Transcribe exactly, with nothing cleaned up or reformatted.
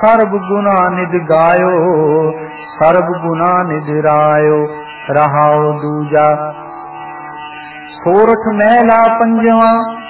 ਸਰਬ ਗੁਨਾ ਨਿਦ ਗਾਇਓ, ਸਰਬ ਗੁਨਾ ਨਿਦ ਰਾਇਓ। ਰਹਾਉ ਦੂਜਾ। ਸੋਰਠ ਮਹਿਲਾ ਪੰਜਵਾ